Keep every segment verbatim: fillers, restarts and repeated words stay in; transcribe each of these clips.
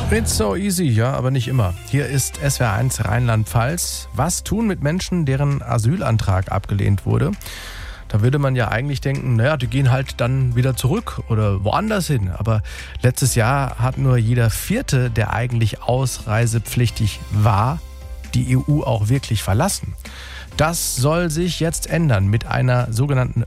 It's so easy, ja, aber nicht immer. Hier ist S W R eins Rheinland-Pfalz. Was tun mit Menschen, deren Asylantrag abgelehnt wurde? Da würde man ja eigentlich denken, naja, die gehen halt dann wieder zurück oder woanders hin. Aber letztes Jahr hat nur jeder Vierte, der eigentlich ausreisepflichtig war, die E U auch wirklich verlassen. Das soll sich jetzt ändern mit einer sogenannten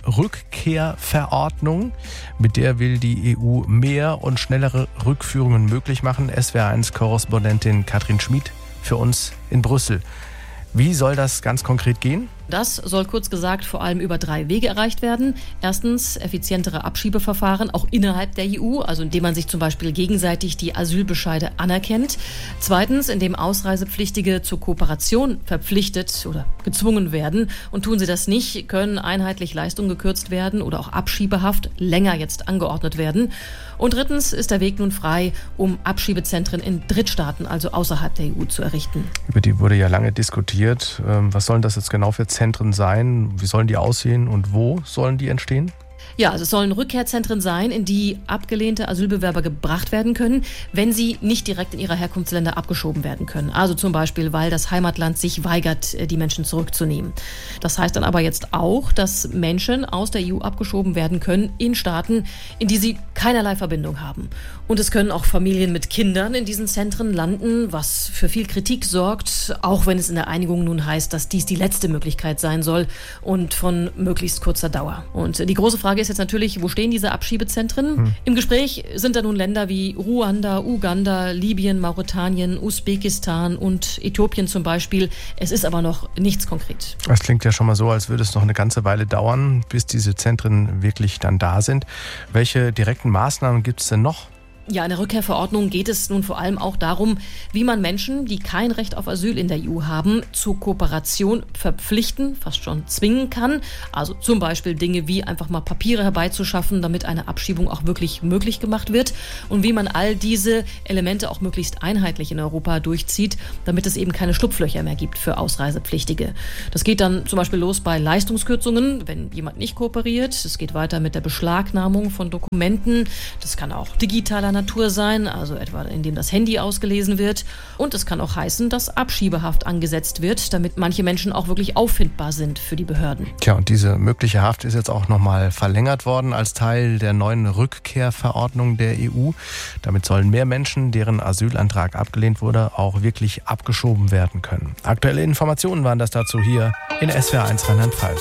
Rückkehrverordnung. Mit der will die E U mehr und schnellere Rückführungen möglich machen. S W R eins Korrespondentin Katrin Schmid für uns in Brüssel. Wie soll das ganz konkret gehen? Das soll kurz gesagt vor allem über drei Wege erreicht werden. Erstens effizientere Abschiebeverfahren, auch innerhalb der E U, also indem man sich zum Beispiel gegenseitig die Asylbescheide anerkennt. Zweitens, indem Ausreisepflichtige zur Kooperation verpflichtet oder gezwungen werden. Und tun sie das nicht, können einheitlich Leistungen gekürzt werden oder auch Abschiebehaft länger jetzt angeordnet werden. Und drittens ist der Weg nun frei, um Abschiebezentren in Drittstaaten, also außerhalb der E U, zu errichten. Über die wurde ja lange diskutiert. Was sollen das jetzt genau für Zentren sein? Wie sollen die aussehen und wo sollen die entstehen? Ja, also es sollen Rückkehrzentren sein, in die abgelehnte Asylbewerber gebracht werden können, wenn sie nicht direkt in ihre Herkunftsländer abgeschoben werden können. Also zum Beispiel, weil das Heimatland sich weigert, die Menschen zurückzunehmen. Das heißt dann aber jetzt auch, dass Menschen aus der E U abgeschoben werden können in Staaten, in die sie keinerlei Verbindung haben. Und es können auch Familien mit Kindern in diesen Zentren landen, was für viel Kritik sorgt, auch wenn es in der Einigung nun heißt, dass dies die letzte Möglichkeit sein soll und von möglichst kurzer Dauer. Und die große Frage ist jetzt natürlich, wo stehen diese Abschiebezentren? Hm. Im Gespräch sind da nun Länder wie Ruanda, Uganda, Libyen, Mauretanien, Usbekistan und Äthiopien zum Beispiel. Es ist aber noch nichts konkret. Das klingt ja schon mal so, als würde es noch eine ganze Weile dauern, bis diese Zentren wirklich dann da sind. Welche direkten Maßnahmen gibt es denn noch? Ja, in der Rückkehrverordnung geht es nun vor allem auch darum, wie man Menschen, die kein Recht auf Asyl in der E U haben, zur Kooperation verpflichten, fast schon zwingen kann. Also zum Beispiel Dinge wie einfach mal Papiere herbeizuschaffen, damit eine Abschiebung auch wirklich möglich gemacht wird. Und wie man all diese Elemente auch möglichst einheitlich in Europa durchzieht, damit es eben keine Schlupflöcher mehr gibt für Ausreisepflichtige. Das geht dann zum Beispiel los bei Leistungskürzungen, wenn jemand nicht kooperiert. Es geht weiter mit der Beschlagnahmung von Dokumenten. Das kann auch digitaler Natur sein, also etwa indem das Handy ausgelesen wird. Und es kann auch heißen, dass Abschiebehaft angesetzt wird, damit manche Menschen auch wirklich auffindbar sind für die Behörden. Tja, und diese mögliche Haft ist jetzt auch nochmal verlängert worden als Teil der neuen Rückkehrverordnung der E U. Damit sollen mehr Menschen, deren Asylantrag abgelehnt wurde, auch wirklich abgeschoben werden können. Aktuelle Informationen waren das dazu hier in S W R eins Rheinland-Pfalz.